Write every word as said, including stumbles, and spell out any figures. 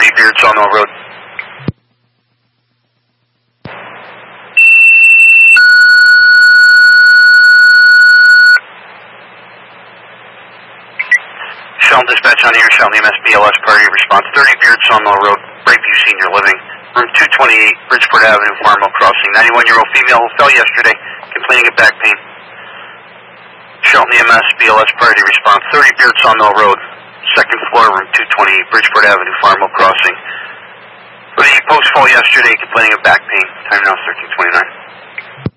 thirty Beard Sawmill Road. Shelton Dispatch on here, Shelton E M S B L S Priority Response, thirty Beard Sawmill Road, Brightview Senior Living, room two twenty-eight, Bridgeport Avenue, Farmville Crossing. ninety-one-year-old female who fell yesterday, complaining of back pain. Shelton E M S B L S Priority Response, thirty Beard Sawmill Road, second floor, room two twenty-eight, Bridgeport Avenue, Farmville Crossing. For the post-fall yesterday, complaining of back pain. Time now is thirteen twenty-nine.